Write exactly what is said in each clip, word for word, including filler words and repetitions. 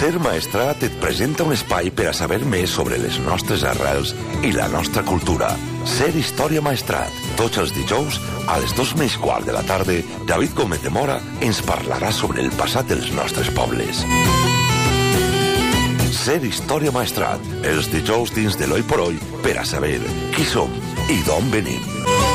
Ser Maestrat et presenta un espai per a saber més sobre les nostres arrels i la nostra cultura. Ser Història Maestrat. Tots els dijous, a les dos menys quart de la tarda, David Gómez de Mora ens parlarà sobre el passat dels nostres pobles. Ser Història Maestrat. Els dijous dins de l'Oi por Oi per a saber qui som i d'on venim.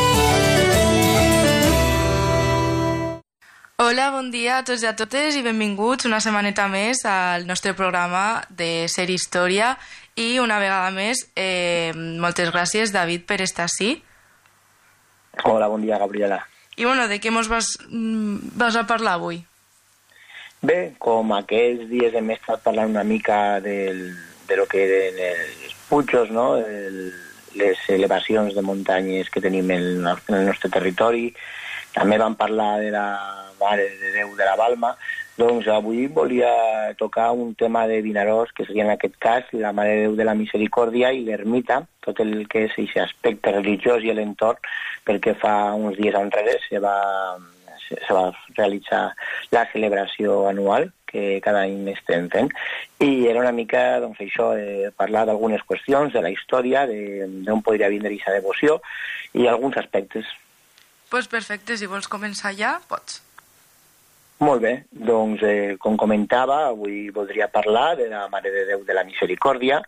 Hola, bon dia a tots i a totes i benvinguts una setmaneta més al nostre programa de Ser Història i una vegada més eh, moltes gràcies, David, per estar ací. Hola, bon dia, Gabriela. I bueno, de què mos vas, vas a parlar avui? Bé, com aquests dies hem estat parlant una mica del, de lo que eren els putxos, no? El, les elevacions de muntanyes que tenim en, en el nostre territori. També vam parlar de la Mare de Déu de la Balma. Doncs avui volia tocar un tema de Vinaròs, que seria en aquest cas la Mare de Déu de la Misericòrdia i l'ermita, tot el que és aquest aspecte religiós i l'entorn, perquè fa uns dies enrere se va, se, se va realitzar la celebració anual que cada any estem fent, i era una mica doncs, això, eh, parlar d'algunes qüestions de la història, d'on podria vindre aquesta devoció i alguns aspectes. Pues perfecte, si vols començar ja, pots. Molt bé, doncs eh, com comentava, avui voldria parlar de la Mare de Déu de la Misericòrdia,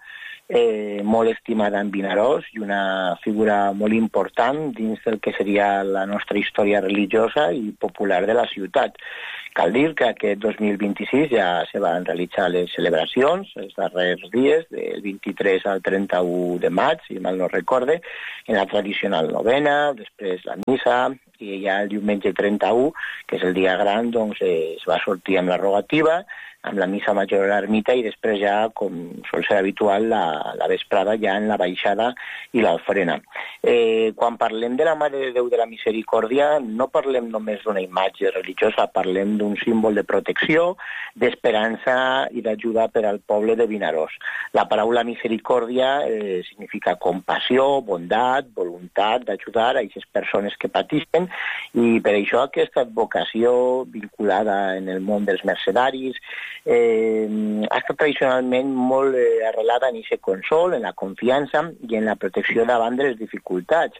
eh, molt estimada en Vinaròs i una figura molt important dins del que seria la nostra història religiosa i popular de la ciutat. Cal dir que aquest dos mil vint-i-sis ja se van realitzar les celebracions, els darrers dies, del vint-i-tres al trenta-u de maig, si mal no recorde, en la tradicional novena, després la missa, i ja el diumenge trenta-u, que és el dia gran, doncs eh, es va sortir amb la rogativa, amb la missa major a l'ermita i després ja, com sol ser habitual, la, la vesprada ja en la baixada i l'ofrena. Eh, quan parlem de la Mare de Déu de la Misericòrdia, no parlem només d'una imatge religiosa, parlem d'un símbol de protecció, d'esperança i d'ajuda per al poble de Vinaròs. La paraula misericòrdia eh, significa compassió, bondat, voluntat d'ajudar a aquestes persones que pateixen, i per això aquesta advocació vinculada en el món dels mercedaris Eh, ha estat tradicionalment molt eh, arrelada en aquest consol, en la confiança i en la protecció davant de les dificultats.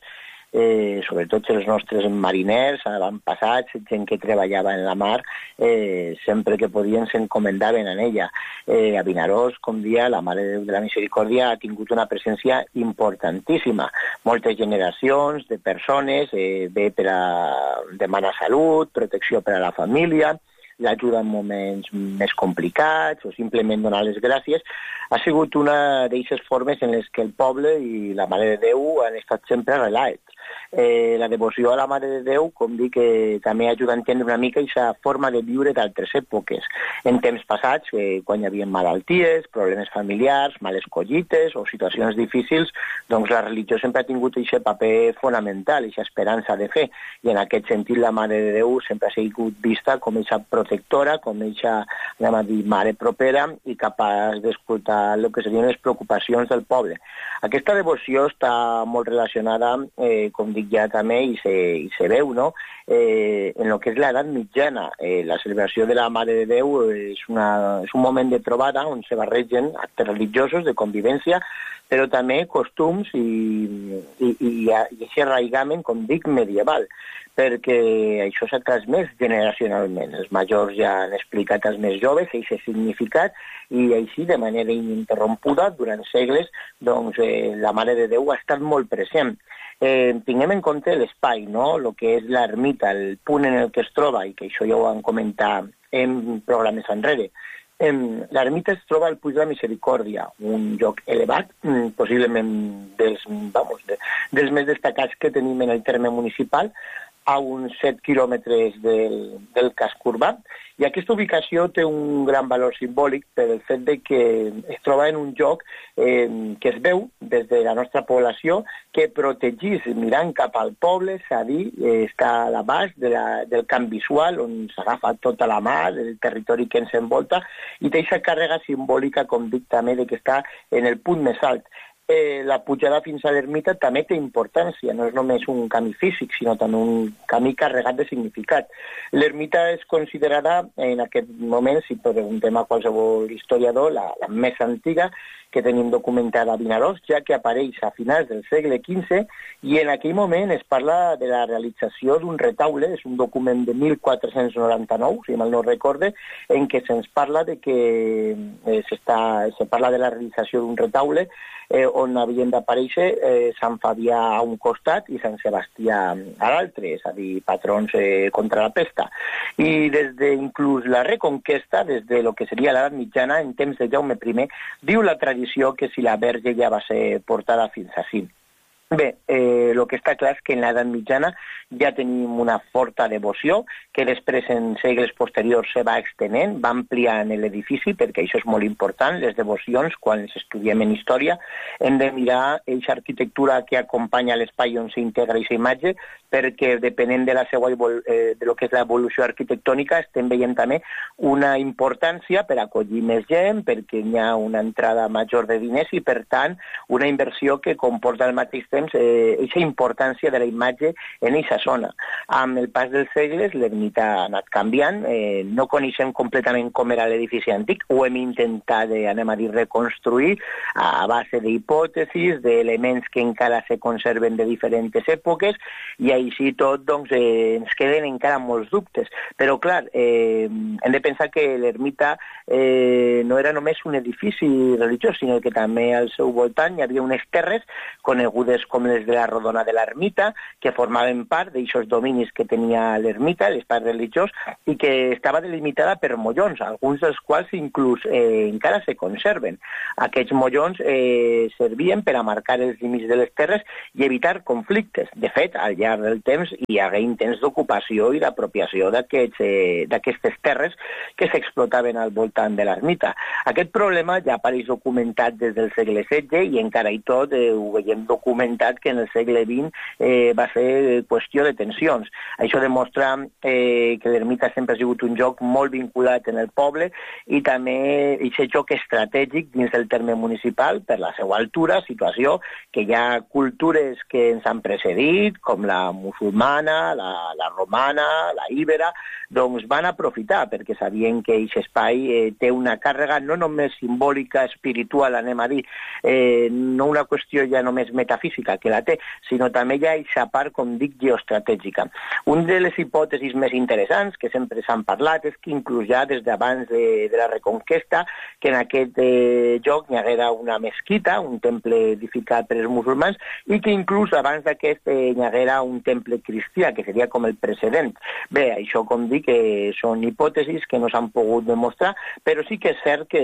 Eh, sobretot els nostres mariners, avantpassats, gent que treballava en la mar, eh, sempre que podien s'encomendaven en ella. Eh, a Vinaròs, com dia, la Mare de Déu de la Misericòrdia ha tingut una presència importantíssima. Moltes generacions de persones, eh, bé per a demanar salut, protecció per a la família, l'ajuda en moments més complicats o simplement donar les gràcies, ha sigut una d'aquestes formes en les que el poble i la Mare de Déu han estat sempre arrelats. Eh, la devoció a la Mare de Déu, com dic, eh, també ajuda a entendre una mica aquesta forma de viure d'altres èpoques. En temps passats, eh, quan hi havia malalties, problemes familiars, males collites o situacions difícils, doncs la religió sempre ha tingut aquest paper fonamental, aquesta esperança de fe, i en aquest sentit la Mare de Déu sempre ha sigut vista com aquesta protectora, com aquesta, anem a dir, mare propera i capaç d'escoltar el que serien les preocupacions del poble. Aquesta devoció està molt relacionada, eh, com dic ja també, i se, i se veu, no?, eh, en el que és l'edat mitjana. Eh, la celebració de la Mare de Déu és, una, és un moment de trobada on se barregen actes religiosos, de convivència, però també costums i, i, i, i aquest arraigament, com dic, medieval, perquè això s'ha transmès generacionalment. Els majors ja han explicat als més joves aquest significat i així, de manera ininterrompuda, durant segles, doncs, eh, la Mare de Déu ha estat molt present. Eh, tinguem en compte l'espai, no?, el que és l'ermita, el punt en el que es troba, i que això ja ho vam comentar en programes enrere. Eh, l'ermita es troba al Puig de la Misericòrdia, un lloc elevat, possiblement dels, vamos, de, dels més destacats que tenim en el terme municipal, a uns set quilòmetres del, del casc urbà, i aquesta ubicació té un gran valor simbòlic per el fet de que es troba en un lloc eh, que es veu des de la nostra població, que protegís mirant cap al poble, és a dir, eh, està a l'abast de la, del camp visual, on s'agafa tota la mà del territori que ens envolta, i té aquesta càrrega simbòlica, com dic també, de que està en el punt més alt. eh, la pujada fins a l'ermita també té importància, no és només un camí físic, sinó també un camí carregat de significat. L'ermita és considerada en aquest moment, si preguntem a qualsevol historiador, la, la més antiga que tenim documentada a Vinaròs, ja que apareix a finals del segle quinze, i en aquell moment es parla de la realització d'un retaule, és un document de mil quatre-cents noranta-nou, si mal no recorde, en què se'ns parla de que eh, s'està, se parla de la realització d'un retaule eh, on havien d'aparèixer eh, Sant Fabià a un costat i Sant Sebastià a l'altre, és a dir, patrons eh, contra la pesta. I des de inclús la Reconquesta, des de lo que seria l'edat mitjana, en temps de Jaume primer, diu la tradició que si la Verge ja va ser portada fins ací. Bé, eh, el que està clar és que en l'edat mitjana ja tenim una forta devoció que després en segles posteriors se va extenent, va ampliant l'edifici, perquè això és molt important, les devocions, quan les estudiem en història, hem de mirar aquesta arquitectura que acompanya l'espai on s'integra aquesta imatge, perquè depenent de la seva eh, de lo que és l'evolució arquitectònica estem veient també una importància per acollir més gent, perquè hi ha una entrada major de diners i, per tant, una inversió que comporta al mateix temps aquesta eh, importància de la imatge en aquesta zona. Amb el pas dels segles l'ermita ha anat canviant, eh, no coneixem completament com era l'edifici antic, ho hem intentat, eh, anem a dir, reconstruir a base d'hipòtesis, d'elements que encara se conserven de diferents èpoques, i així tot doncs, eh, ens queden encara molts dubtes. Però clar, eh, hem de pensar que l'ermita eh, no era només un edifici religiós, sinó que també al seu voltant hi havia unes terres conegudes com les de la Rodona de l'Ermita, que formaven part d'aixòs dominis que tenia l'ermita, l'espai religiós, i que estava delimitada per mollons, alguns dels quals inclús eh, encara se conserven. Aquests mollons eh, servien per a marcar els límits de les terres i evitar conflictes. De fet, al llarg del temps hi hagué intents d'ocupació i d'apropiació d'aquestes eh, terres que s'explotaven al voltant de l'ermita. Aquest problema ja apareix documentat des del segle setze i encara i tot eh, ho veiem documentat que en el segle vint eh, va ser qüestió de tensions. Això demostra eh, que l'ermita sempre ha sigut un joc molt vinculat en el poble i també aquest joc estratègic dins del terme municipal per la seva altura, situació que hi ha cultures que ens han precedit, com la musulmana, la, la romana, la íbera, doncs van aprofitar perquè sabien que aquest espai eh, té una càrrega no només simbòlica, espiritual, anem a dir, eh, no una qüestió ja només metafísica que la té, sinó també hi ha aquesta part, com dic, geoestratègica. Una de les hipòtesis més interessants que sempre s'han parlat és que inclús ja des d'abans de, de la Reconquesta, que en aquest eh, lloc hi haguera una mesquita, un temple edificat per els musulmans, i que inclús abans d'aquest eh, hi haguera un temple cristià, que seria com el precedent. Bé, això, com dic, que són hipòtesis que no s'han pogut demostrar, però sí que és cert que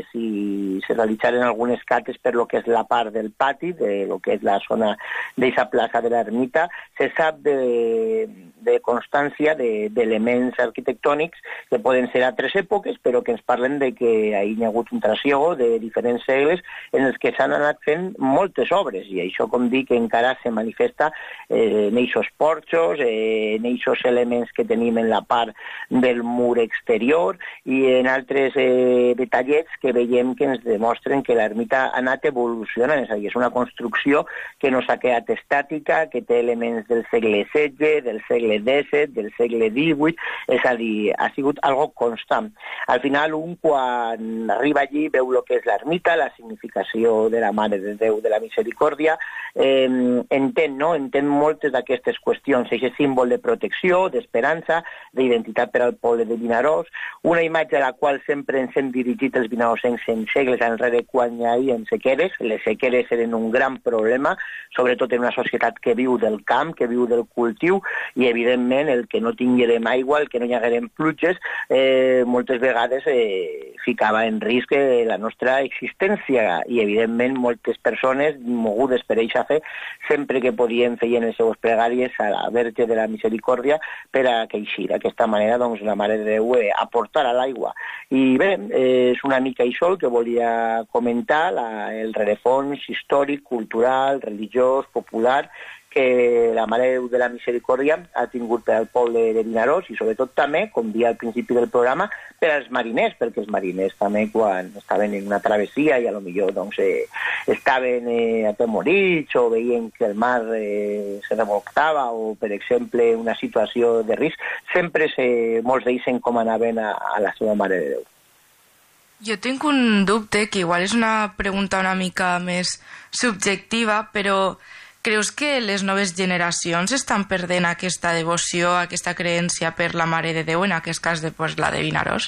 si se realitzaren algunes cates per lo que és la part del pati, de lo que és la zona d'aquesta plaça de l'ermita, se sap de, de constància d'elements de, arquitectònics que poden ser a tres èpoques, però que ens parlen de que hi ha hagut un trasiego de diferents segles en els que s'han anat fent moltes obres, i això, com dic, encara se manifesta eh, en aquests porxos, eh, en aquests elements que tenim en la part del mur exterior i en altres eh, detallets que veiem que ens demostren que l'ermita ha anat evolucionant, és a dir, és una construcció que no s'ha quedat estàtica, que té elements del segle setze, del segle disset, del segle divuit, és a dir, ha sigut algo constant. Al final, un quan arriba allí veu el que és l'ermita, la significació de la Mare de Déu de la Misericòrdia, eh, entén, no? entén moltes d'aquestes qüestions, aquest símbol de protecció, d'esperança, d'identitat per al poble de Vinaròs, una imatge a la qual sempre ens hem dirigit els vinaròsencs en segles enrere quan hi havia sequeres. Les sequeres eren un gran problema, sobretot en una societat que viu del camp, que viu del cultiu, i evidentment el que no tinguérem aigua, el que no hi haguérem pluges, eh, moltes vegades eh, ficava en risc eh, la nostra existència, i evidentment moltes persones mogudes per eixa fe, sempre que podien feien les seues pregàries a la Verge de la Misericòrdia per a que eixir. D'aquesta manera, doncs, la Mare de Déu eh, aportarà l'aigua. I bé, eh, és una mica això el que volia comentar, la, el rerefons històric, cultural, religiós, popular, que la Mare de Déu de la Misericòrdia ha tingut per al poble de Vinaròs i sobretot també, com dia al principi del programa, per als mariners, perquè els mariners també quan estaven en una travessia i a lo millor doncs, eh, estaven eh, atemorits o veien que el mar eh, se revoltava o, per exemple, una situació de risc, sempre se, molts d'ells s'encomanaven a, a la seva Mare de Déu. Jo tinc un dubte, que igual és una pregunta una mica més subjectiva, però creus que les noves generacions estan perdent aquesta devoció, aquesta creença per la Mare de Déu, en aquest cas de, pues, la de Vinaròs?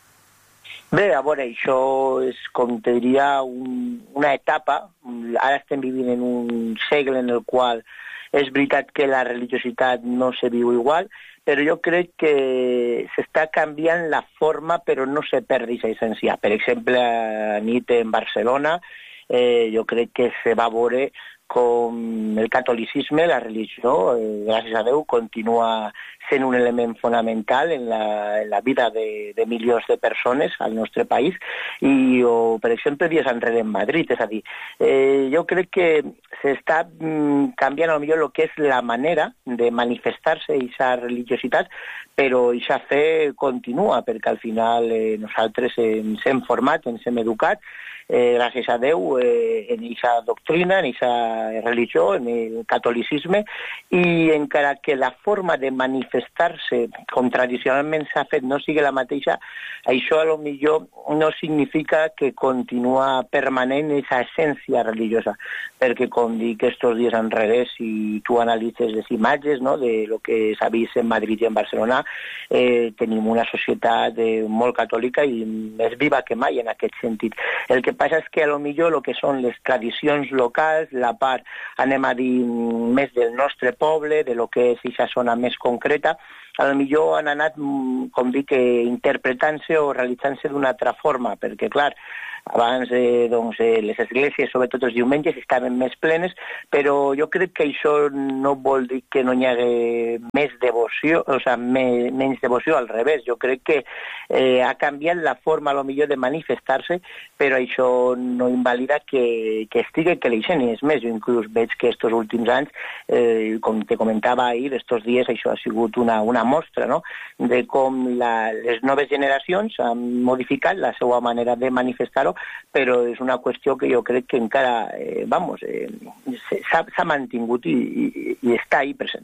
Bé, a veure, això és, com te diria, un, una etapa. Ara estem vivint en un segle en el qual és veritat que la religiositat no se viu igual, però jo crec que s'està canviant la forma, però no se perdi la essència. Per exemple, a nit en Barcelona, eh, jo crec que se va veure com el catolicisme, la religió, eh, gràcies a Déu, continua sent un element fonamental en la, en la vida de, de milions de persones al nostre país, i, o, per exemple, dies enrere en Madrid. És a dir, eh, jo crec que s'està mm, canviant a lo millor el que és la manera de manifestar-se aquesta religiositat, però aquesta fe continua, perquè al final eh, nosaltres ens hem format, ens hem educat, Eh, gràcies a Déu, eh, en aquesta doctrina, en aquesta religió, en el catolicisme, i encara que la forma de manifestar-se, com tradicionalment s'ha fet, no sigui la mateixa, això a lo millor no significa que continua permanent aquesta essència religiosa, perquè, com dic, estos dies enrere, si tu analitzes les imatges, no, de lo que s'ha vist en Madrid i en Barcelona, eh, tenim una societat eh, molt catòlica i més viva que mai en aquest sentit. El que passa és que a lo millor el que són les tradicions locals, la part, anem a dir, més del nostre poble, de lo que és aquesta zona més concreta, a lo millor han anat, com dic, interpretant-se o realitzant-se d'una altra forma, perquè, clar, abans eh, doncs, eh, les esglésies, sobretot els diumenges, estaven més plenes, però jo crec que això no vol dir que no hi hagi més devoció, o sigui, me, menys devoció, al revés. Jo crec que eh, ha canviat la forma, a lo millor, de manifestar-se, però això no invalida que, que estigui que l'eixen, i és més, jo inclús veig que estos últims anys, eh, com te comentava ahir, estos dies, això ha sigut una, una mostra, no?, de com la, les noves generacions han modificat la seva manera de manifestar-ho, però és una qüestió que jo crec que encara, eh, vamos, eh, s'ha mantingut i, i, i està ahí present.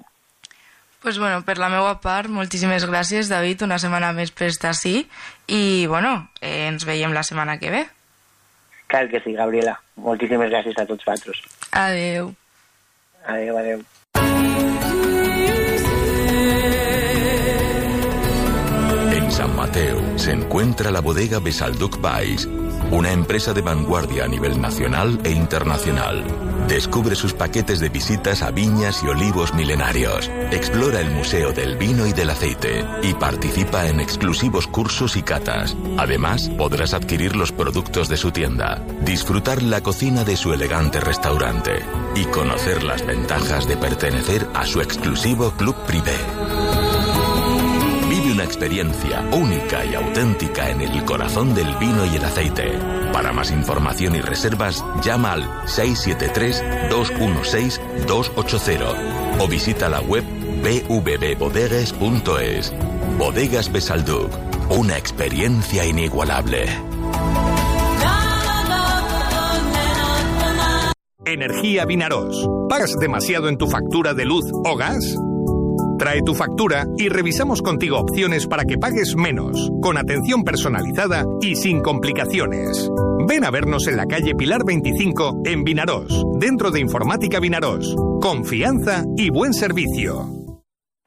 Pues bueno, per la meva part, moltíssimes gràcies, David, una setmana més per estar així, i bueno, eh, ens veiem la setmana que ve. Clar que sí, Gabriela. Moltíssimes gràcies a tots vosaltres. Adeu. Adeu, adeu. En San Mateo se encuentra la bodega Besalduc Baix, una empresa de vanguardia a nivel nacional e internacional. Descubre sus paquetes de visitas a viñas y olivos milenarios. Explora el Museo del Vino y del Aceite y participa en exclusivos cursos y catas. Además, podrás adquirir los productos de su tienda, disfrutar la cocina de su elegante restaurante y conocer las ventajas de pertenecer a su exclusivo club privé. Vive una experiencia única y auténtica en el corazón del vino y el aceite. Para más información y reservas, llama al seis siete tres, dos uno seis, dos ocho cero o visita la web b v b bodegas punto es. Bodegas Besalduc, una experiencia inigualable. Energía Vinaròs. ¿Pagas demasiado en tu factura de luz o gas? Trae tu factura y revisamos contigo opciones para que pagues menos, con atención personalizada y sin complicaciones. Ven a vernos en la calle Pilar veinticinco, en Vinaròs, dentro de Informática Vinaròs. Confianza y buen servicio.